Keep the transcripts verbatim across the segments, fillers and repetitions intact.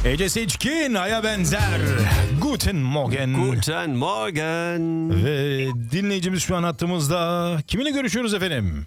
Ece Seçkin, Ay'a benzer. Guten Morgen. Guten Morgen. Ve dinleyicimiz şu an hattımızda. Kiminle görüşüyoruz efendim?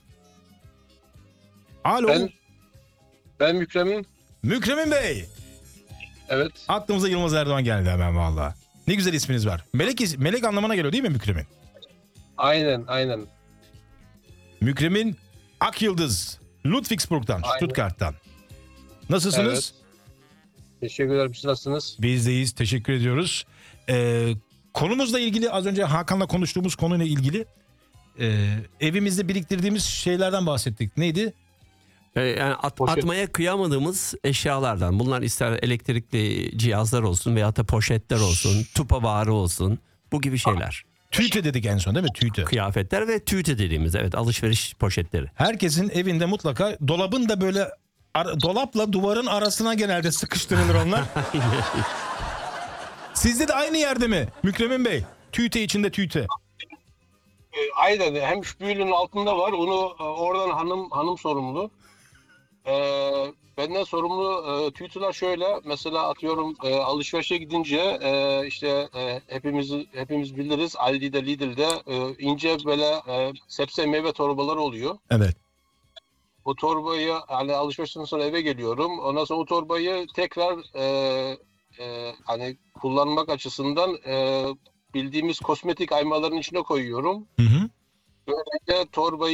Alo. Ben, ben Mükremin. Mükremin Bey. Evet. Aklımıza Yılmaz Erdoğan geldi hemen valla. Ne güzel isminiz var. Melek, is- melek anlamına geliyor değil mi Mükremin? Aynen, aynen. Mükremin Akyıldız. Ludwigsburg'dan, Aynen. Stuttgart'tan. Nasılsınız? Evet. Teşekkür ederim. Siz nasılsınız? Biz deyiz. Teşekkür ediyoruz. Ee, konumuzla ilgili az önce Hakan'la konuştuğumuz konuyla ilgili e, evimizde biriktirdiğimiz şeylerden bahsettik. Neydi? Ee, yani at- Poşet. atmaya kıyamadığımız eşyalardan. Bunlar ister elektrikli cihazlar olsun veyahut da poşetler olsun, tupavarı olsun. Bu gibi şeyler. Tüyte dedik en son değil mi? Tüyte. Kıyafetler ve tüyte dediğimiz evet alışveriş poşetleri. Herkesin evinde mutlaka dolabın da böyle ara- dolapla duvarın arasına genelde sıkıştırılır onlar. Sizde de aynı yerde mi Mükremin Bey? Tüyte içinde tüyte. Ee, aynen. Hem şu büyülün altında var. Onu e, oradan hanım hanım sorumlu. Ee, benden sorumlu e, tüytüler şöyle. Mesela atıyorum e, alışverişe gidince e, işte e, hepimiz hepimiz biliriz. Aldi'de, Lidl'de e, ince böyle e, sebze meyve torbaları oluyor. Evet. O torbayı hani alışverişten sonra eve geliyorum. Ondan sonra o torbayı tekrar e, e, hani kullanmak açısından e, bildiğimiz kosmetik aymaların içine koyuyorum. Hı hı. Böylece torbayı